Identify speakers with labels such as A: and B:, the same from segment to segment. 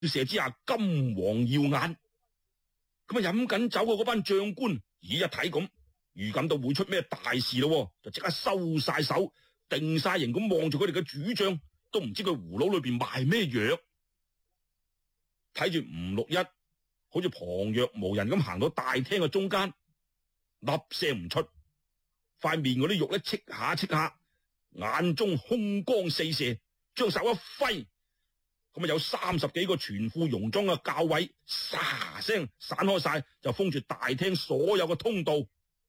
A: 射之下金黃耀眼。咁啊飲緊酒嘅嗰班將官，一睇咁預感到會出咩大事咯，就即刻收晒手，定晒型咁望住佢哋嘅主將，都唔知佢葫蘆裏邊賣咩藥。睇住吳六一好似旁若無人咁行到大廳嘅中間，粒聲唔出，塊面嗰啲肉咧戚下戚下，眼中凶光四射，將手一揮，咁啊有30幾個全副戎裝嘅校尉，沙聲散開晒，就封住大廳所有嘅通道。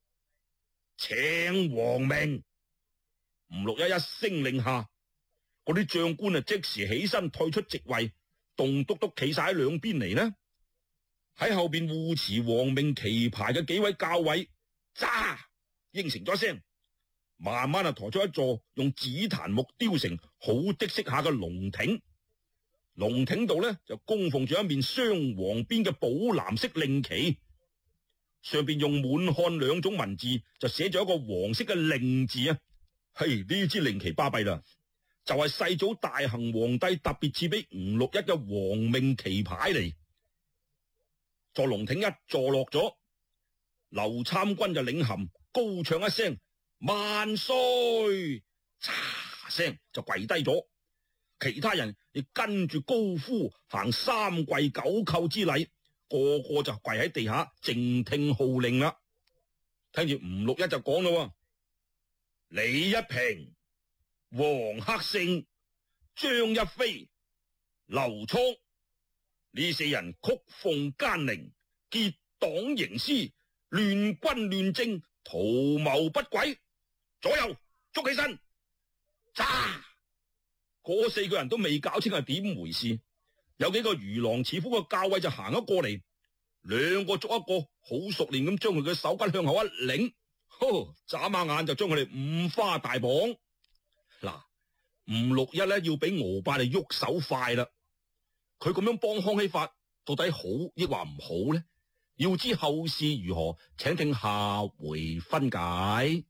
A: 請皇命！吳六一一聲令下，嗰啲將官啊即時起身退出席位，棟篤篤企晒喺兩邊嚟呢。喺後邊護持皇命旗牌嘅幾位校尉，喳應承咗聲，慢慢啊抬出一座用紫檀木雕成好的式下嘅龍艇。龍艇度呢就供奉住一面雙黃邊嘅寶藍色令旗，上邊用滿漢兩種文字就寫咗一個黃色嘅令字啊！嘿，呢支令旗巴閉啦，就係世祖大行皇帝特別賜俾吳六一嘅皇命旗牌嚟。座龍艇一坐落咗，劉參軍就領銜高唱一聲萬歲，嚓聲就跪低咗。其他人亦跟住高呼行三跪九叩之禮，個個就跪喺地下靜聽號令啦。聽住吳六一就講咯：李一平、黃克勝、張一飛、劉倉呢4人曲鳳奸佞，結黨營私，亂軍亂政，圖謀不軌。左右捉起身，喳！嗰4個人都未搞清係點回事，有幾個如狼似虎嘅校尉就行咗過嚟，2個捉一個，好熟練咁將佢嘅手巾向後一擰，眨下眼就將佢哋五花大綁。嗱，吳六一咧要比敖八嚟喐手快啦，佢咁樣幫康熙發到底好抑或唔好呢？要知後事如何，請聽下回分解。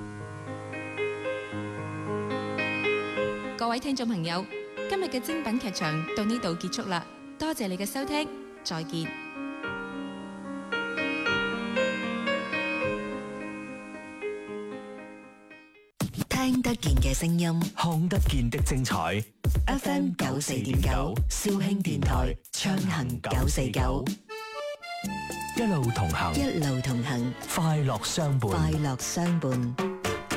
B: 各位聽眾朋友，今日嘅精品劇場到呢度結束啦，多謝你嘅收聽，再見。
C: 聽得見嘅聲音，
D: 看得見的精彩。
C: FM 94.9，肇慶電台暢行949，
D: 一路同行，
C: 一路同行，
D: 快樂相伴。
C: 快樂相伴。